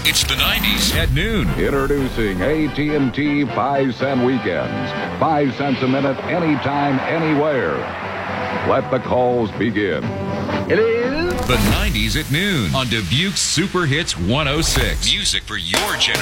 It's the 90s at noon. Introducing AT&T 5-cent weekends. 5 cents a minute, anytime, anywhere. Let the calls begin. It is The 90s at noon on Dubuque's Super Hits 106. Music for your generation.